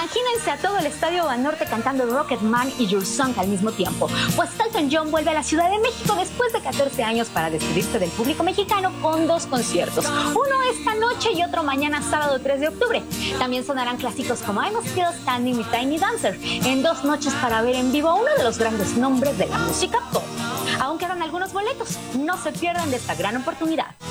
Imagínense a todo el Estadio Banorte cantando Rocketman y Your Song al mismo tiempo. Pues Elton John vuelve a la Ciudad de México después de 14 años para despedirse del público mexicano con 2 conciertos. Uno esta noche y otro mañana sábado 3 de octubre. También sonarán clásicos como I'm Still Standing y Tiny Dancer en 2 noches para ver en vivo a uno de los grandes nombres de la música pop. Aún quedan algunos boletos. No se pierdan de esta gran oportunidad.